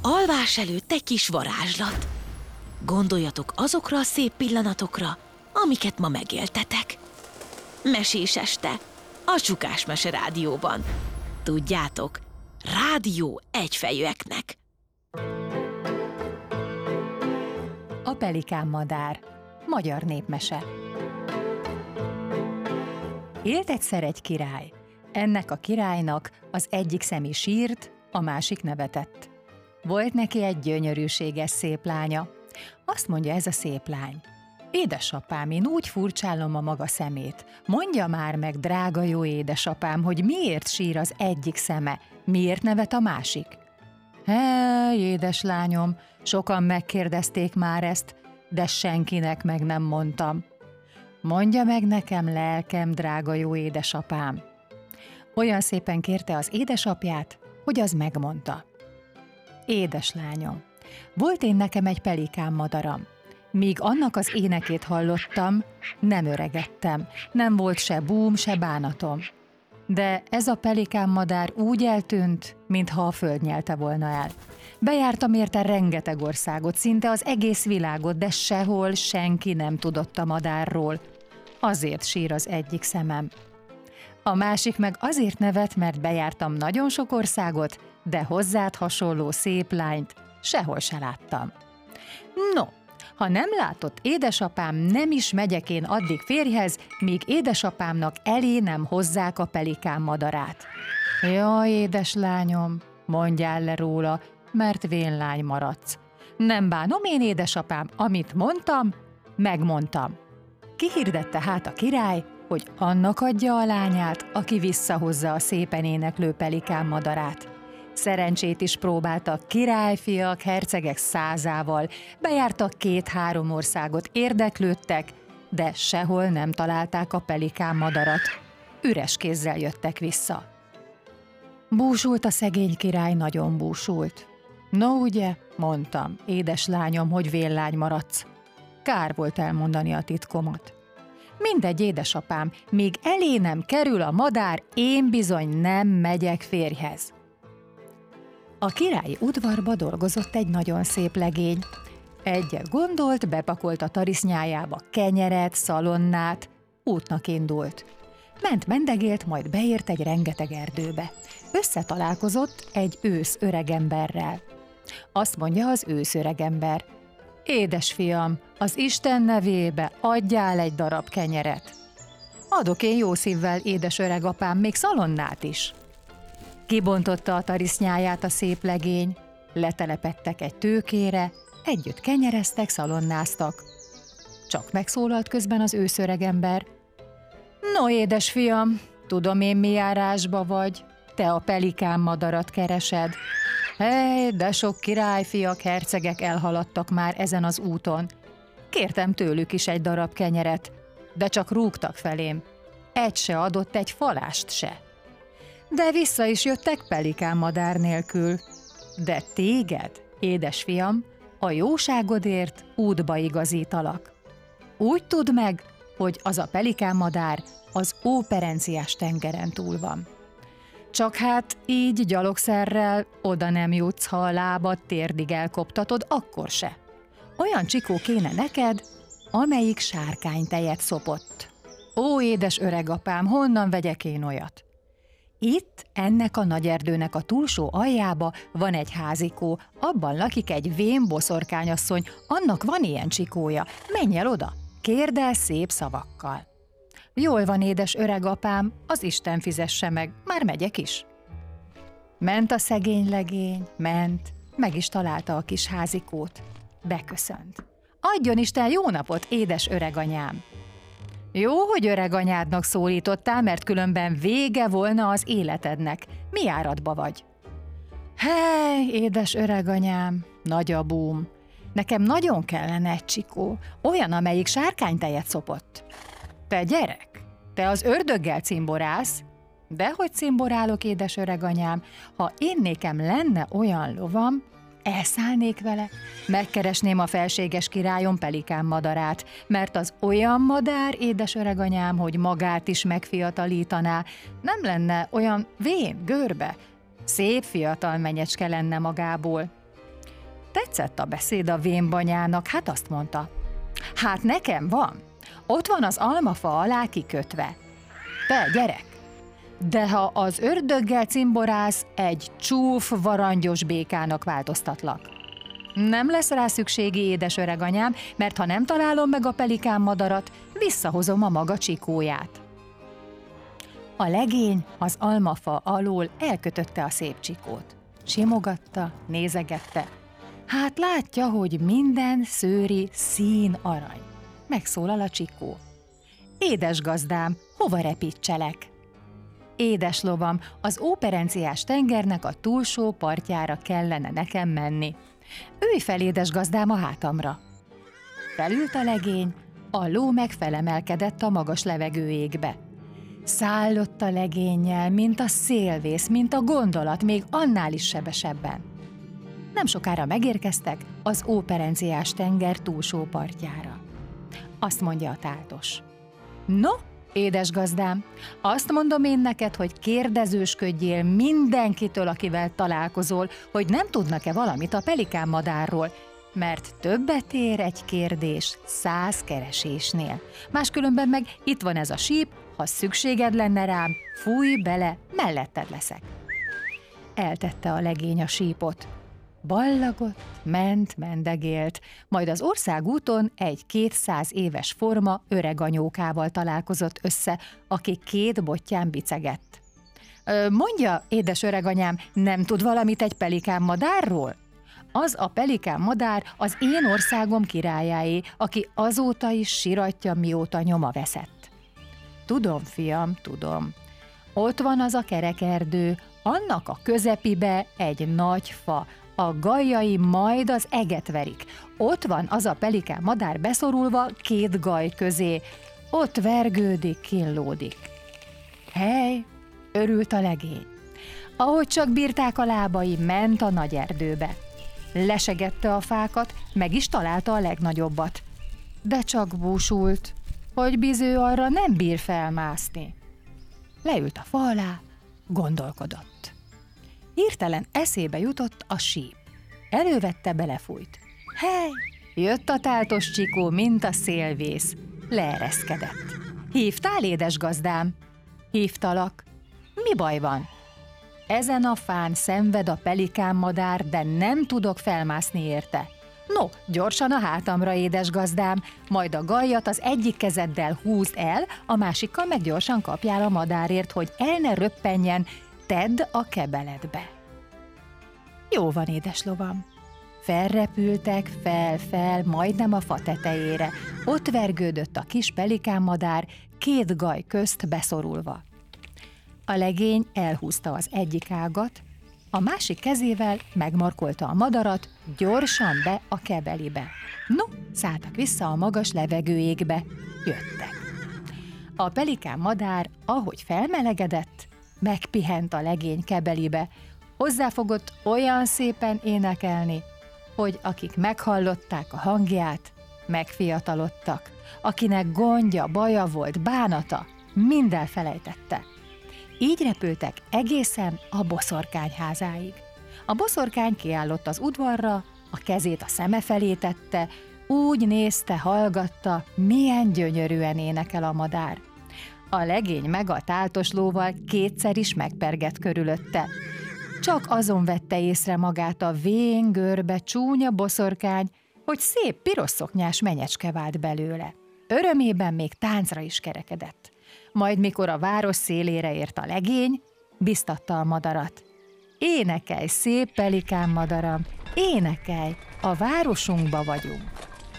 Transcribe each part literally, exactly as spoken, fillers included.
Alvás előtt egy kis varázslat. Gondoljatok azokra a szép pillanatokra, amiket ma megéltetek. Mesés este, a Csukás Mese Rádióban. Tudjátok, rádió egyfejűeknek. A pelikán madár. Magyar népmese. Élt egyszer egy király. Ennek a királynak az egyik szemi sírt, a másik nevetett. Volt neki egy gyönyörűséges szép lánya. Azt mondja ez a szép lány: édesapám, én úgy furcsálom a maga szemét. Mondja már meg, drága jó édesapám, hogy miért sír az egyik szeme, miért nevet a másik? Hé, édeslányom, sokan megkérdezték már ezt, de senkinek meg nem mondtam. Mondja meg nekem, lelkem, drága jó édesapám. Olyan szépen kérte az édesapját, hogy az megmondta. Édeslányom, volt én nekem egy pelikán madaram. Míg annak az énekét hallottam, nem öregettem, nem volt se búm, se bánatom. De ez a pelikán madár úgy eltűnt, mintha a föld nyelte volna el. Bejártam érte rengeteg országot, szinte az egész világot, de sehol senki nem tudott a madárról. Azért sír az egyik szemem. A másik meg azért nevet, mert bejártam nagyon sok országot, de hozzád hasonló szép lányt sehol se láttam. No, ha nem látott édesapám, nem is megyek én addig férjhez, míg édesapámnak elé nem hozzák a pelikán madarát. Jaj, édeslányom, mondjál le róla, mert vénlány maradsz. Nem bánom én, édesapám, amit mondtam, megmondtam. Kihirdette hát a király, hogy annak adja a lányát, aki visszahozza a szépen éneklő pelikán madarát. Szerencsét is próbáltak királyfiak, hercegek százával, bejártak két-három országot, érdeklődtek, de sehol nem találták a pelikán madarat. Üres kézzel jöttek vissza. Búsult a szegény király, nagyon búsult. No ugye, mondtam, édeslányom, hogy vénlány maradsz. Kár volt elmondani a titkomat. Mindegy, édesapám, míg elé nem kerül a madár, én bizony nem megyek férjhez. A királyi udvarba dolgozott egy nagyon szép legény. Egyet gondolt, bepakolt a tarisznyájába kenyeret, szalonnát, útnak indult. Ment mendegélt, majd beért egy rengeteg erdőbe. Összetalálkozott egy ősz öregemberrel. Azt mondja az ősz öregember: édes fiam, az Isten nevébe adjál egy darab kenyeret. Adok én jó szívvel, édes öregapám, még szalonnát is. Kibontotta a tarisznyáját a szép legény, letelepedtek egy tőkére, együtt kenyereztek, szalonnáztak. Csak megszólalt közben az őszöregember: no, édes fiam, tudom én mi járásba vagy, te a pelikán madarat keresed. Hely, de sok királyfiak, hercegek elhaladtak már ezen az úton. Kértem tőlük is egy darab kenyeret, de csak rúgtak felém. Egy se adott egy falást se. De vissza is jöttek pelikán madár nélkül. De téged, édes fiam, a jóságodért útba igazítalak. Úgy tudd meg, hogy az a pelikán madár az Óperenciás tengeren túl van. Csak hát így gyalogszerrel oda nem jutsz, ha a lábad térdig elkoptatod, akkor se. Olyan csikó kéne neked, amelyik sárkánytejet szopott. Ó, édes öregapám, honnan vegyek én olyat? Itt, ennek a nagy erdőnek a túlsó aljába van egy házikó, abban lakik egy vén boszorkányasszony, annak van ilyen csikója. Menj el oda, kérd el szép szavakkal. Jól van, édes öregapám, az Isten fizesse meg, már megyek is. Ment a szegény legény, ment, meg is találta a kis házikót. Beköszönt. Adjon Isten jó napot, édes öreganyám! Jó, hogy öreganyádnak szólítottál, mert különben vége volna az életednek. Mi áradba vagy? Hely, édes öreganyám, nagy a búm. Nekem nagyon kellene egy csikó, olyan, amelyik sárkánytejet szopott. Te gyerek, te az ördöggel cimborálsz? Dehogy cimborálok, édes öreganyám, ha én nékem lenne olyan lovam, elszállnék vele, megkeresném a felséges királyom pelikán madarát, mert az olyan madár, édes öreganyám, hogy magát is megfiatalítaná, nem lenne olyan vén, görbe, szép fiatal menyecske lenne magából. tetszett a beszéd a vénbanyának, hát azt mondta: hát nekem van, ott van az almafa alá kikötve. Te, gyerek! De ha az ördöggel cimborász, egy csúf, varangyos békának változtatlak. Nem lesz rá szükségi, édes öreganyám, mert ha nem találom meg a pelikán madarat, visszahozom a maga csikóját. A legény az almafa alól elkötötte a szép csikót. Simogatta, nézegette. Hát látja, hogy minden szőri szín arany. Megszólal a csikó. Édes gazdám, hova repítselek? Édes lovam, az óperenciás tengernek a túlsó partjára kellene nekem menni. Ülj fel, édes gazdám, a hátamra. Felült a legény, a ló meg felemelkedett a magas levegő égbe. Szállott a legénnyel, mint a szélvész, mint a gondolat, még annál is sebesebben. Nem sokára megérkeztek az óperenciás tenger túlsó partjára. Azt mondja a táltos: no, édes gazdám, azt mondom én neked, hogy kérdezősködjél mindenkitől, akivel találkozol, hogy nem tudnak-e valamit a pelikán madárról, mert többet ér egy kérdés száz keresésnél. Máskülönben meg itt van ez a síp, ha szükséged lenne rám, fújj bele, melletted leszek. Eltette a legény a sípot. Ballagott, ment, mendegélt, majd az országúton egy kétszáz éves forma öreg anyókával találkozott össze, aki két bottyán bicegett. Mondja, édes öreganyám, nem tud valamit egy pelikán madárról? Az a pelikán madár az én országom királyáé, aki azóta is siratja, mióta nyoma veszett. Tudom, fiam, tudom. Ott van az a kerekerdő, annak a közepibe egy nagy fa, a gajjai majd az eget verik. Ott van az a pelikán madár beszorulva két gaj közé. Ott vergődik, kínlódik. Hely, örült a legény. Ahogy csak bírták a lábai, ment a nagy erdőbe. Lesegette a fákat, meg is találta a legnagyobbat. De csak búsult, hogy biző arra nem bír felmászni. Leült a fa alá, gondolkodott. Hirtelen eszébe jutott a síp. Elővette, belefújt. Hely! Jött a táltos csikó, mint a szélvész. Leereszkedett. Hívtál, édes gazdám? Hívtalak. Mi baj van? Ezen a fán szenved a pelikán madár, de nem tudok felmászni érte. No, gyorsan a hátamra, édes gazdám, majd a gajjat az egyik kezeddel húzd el, a másikkal meg gyorsan kapjál a madárért, hogy el ne röppenjen, tedd a kebeledbe. Jó van, édes lovam. Felrepültek, fel-fel, majdnem a fa tetejére. Ott vergődött a kis pelikánmadár, két gaj közt beszorulva. A legény elhúzta az egyik ágat, a másik kezével megmarkolta a madarat, gyorsan be a kebelibe. No, szálltak vissza a magas levegőjégbe, jöttek. A pelikán madár, ahogy felmelegedett, megpihent a legény kebelibe, hozzáfogott olyan szépen énekelni, hogy akik meghallották a hangját, megfiatalodtak. Akinek gondja, baja volt, bánata, mind elfelejtette. Így repültek egészen a boszorkány házáig. A boszorkány kiállott az udvarra, a kezét a szeme felé tette, úgy nézte, hallgatta, milyen gyönyörűen énekel a madár. A legény meg a táltos lóval kétszer is megpergett körülötte. Csak azon vette észre magát a vén, görbe, csúnya boszorkány, hogy szép piros szoknyás menyecske vált belőle. Örömében még táncra is kerekedett. Majd mikor a város szélére ért a legény, biztatta a madarat. Énekelj, szép pelikán madaram, énekelj, a városunkba vagyunk.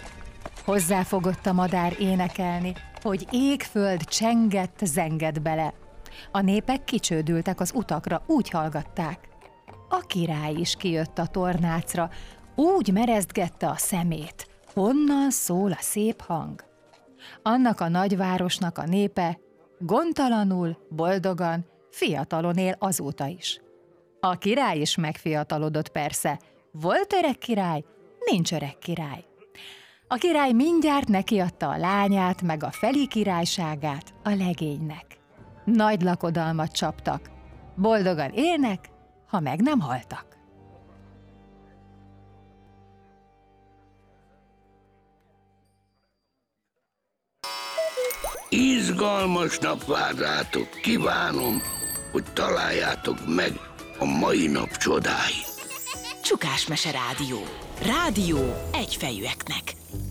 Hozzáfogott a madár énekelni, hogy égföld csengett, zengett bele. A népek kicsődültek az utakra, úgy hallgatták. A király is kijött a tornácra, úgy merezdgette a szemét. Honnan szól a szép hang? Annak a nagyvárosnak a népe gondtalanul, boldogan, fiatalon él azóta is. A király is megfiatalodott persze. Volt öreg király, nincs öreg király. A király mindjárt nekiadta a lányát, meg a feli királyságát a legénynek. Nagy lakodalmat csaptak. Boldogan élnek, ha meg nem haltak. Izgalmas nap vár rátok. Kívánom, hogy találjátok meg a mai nap csodáit. Csukásmese Rádió. Rádió egyfejűeknek.